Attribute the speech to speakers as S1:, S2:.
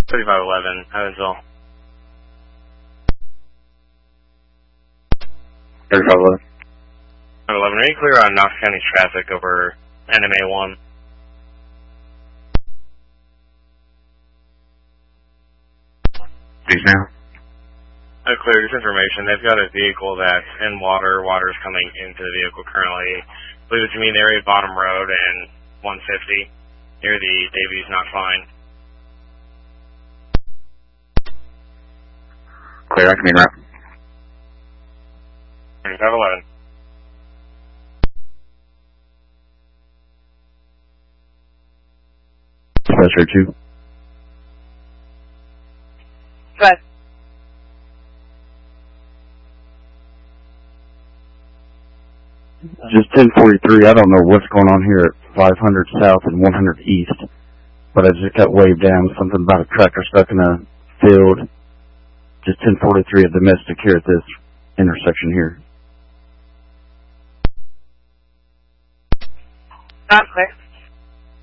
S1: 3511, Evansville.
S2: 3511.
S1: 11, are you clear on Knox County traffic over NMA 1?
S2: Please now.
S1: Clear, just information. They've got a vehicle that's in water. Water's coming into the vehicle currently. I believe it's between the area of Bottom Road and 150 near the Davies Knox line.
S2: Clear, I can be in route.
S1: 3511.
S2: Dispatcher 2.
S3: Good.
S2: Just 1043, I don't know what's going on here at 500 South and 100 East, but I just got waved down, something about a tractor stuck in a field. Just 1043 of domestic here at this intersection here.
S3: Not clear.